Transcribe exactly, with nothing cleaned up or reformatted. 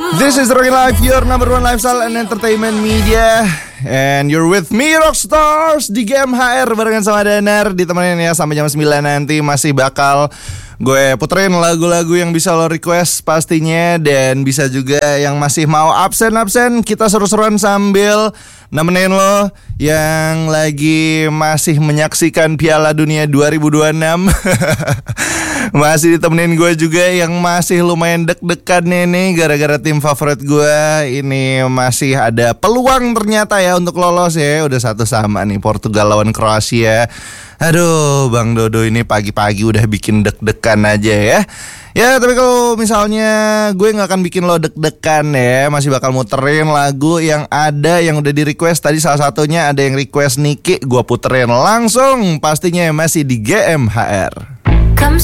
This is Rocky Life, your number one lifestyle and entertainment media. And you're with me, Rockstars, di G M H R barengan sama Danar. Ditemenin ya sampai jam sembilan nanti. Masih bakal gue puterin lagu-lagu yang bisa lo request pastinya. Dan bisa juga yang masih mau absen-absen, kita seru-seruan sambil nemenin lo yang lagi masih menyaksikan Piala Dunia dua ribu dua puluh enam. Masih ditemenin gue juga yang masih lumayan deg-degan nih gara-gara tim favorit gue ini masih ada peluang ternyata ya untuk lolos ya. Udah satu sama nih Portugal lawan Kroasia. Aduh Bang Dodo ini pagi-pagi udah bikin deg-degan aja ya. Ya tapi kalau misalnya gue gak akan bikin lo deg-degan ya, masih bakal muterin lagu yang ada yang udah di request. Tadi salah satunya ada yang request Niki, gue puterin langsung pastinya masih di G M H R.